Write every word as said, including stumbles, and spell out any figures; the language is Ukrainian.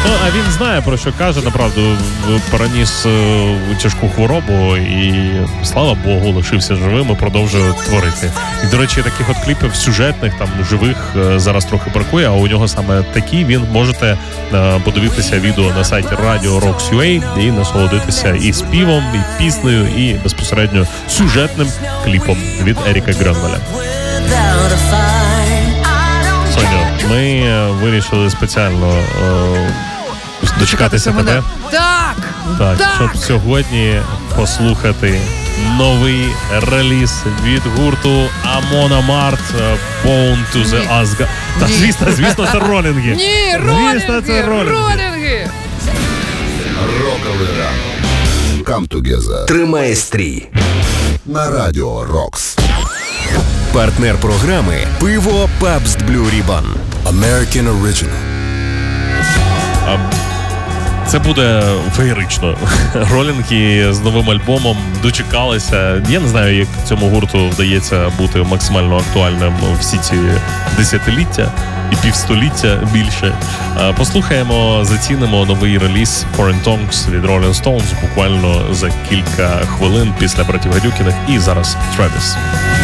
Ну, а він знає, про що каже, направду, переніс е, тяжку хворобу і, слава Богу, лишився живим і продовжує творити. І, до речі, таких от кліпів сюжетних, там, живих, е, зараз трохи бракує, а у нього саме такі, він можете е, подивитися відео на сайті Radio Rocks точка ю а і насолодитися і співом, і піснею, і безпосередньо сюжетним кліпом від Еріка Гренвеля. Соню, ми вирішили спеціально е, дочекатися тебе. Так! Так, так! щоб сьогодні послухати новий реліз від гурту Amon Amarth Born to the Asgard. Та звісно, звісно, це ролінги. Ні, Звісно, це ролінги, ролінги. ролінги! Роковий ранок. Come together. Тримає стрій. На Радіо Рокс. Партнер програми «Пиво Pabst Blue Ribbon». American Original. А це буде феєрично. Ролінги з новим альбомом дочекалися. Я не знаю, як цьому гурту вдається бути максимально актуальним всі ці десятиліття і півстоліття більше. Послухаємо, зацінимо новий реліз Foreign Tongues від Rolling Stones буквально за кілька хвилин після братів Гадюкіних. І зараз Travis.